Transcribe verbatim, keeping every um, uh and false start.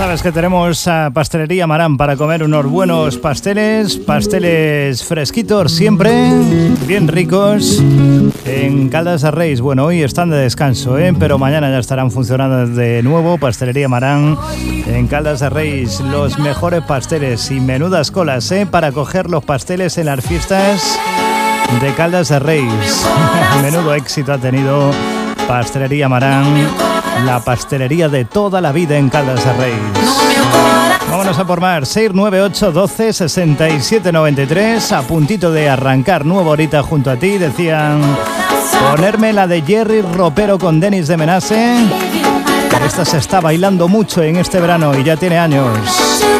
sabes que tenemos a Pastelería Marán para comer unos buenos pasteles, pasteles fresquitos siempre, bien ricos, en Caldas de Reis. Bueno, hoy están de descanso, ¿eh? Pero mañana ya estarán funcionando de nuevo. Pastelería Marán en Caldas de Reis, los mejores pasteles y menudas colas, ¿eh? Para coger los pasteles en las fiestas de Caldas de Reis. Menudo éxito ha tenido Pastelería Marán, la pastelería de toda la vida en Caldas de Reis. Vámonos a por más. seis nueve ocho doce sesenta y siete noventa y tres. A puntito de arrancar nuevo ahorita junto a ti. Decían ponerme la de Jerry Ropero con Denis de Menase. Esta se está bailando mucho en este verano y ya tiene años.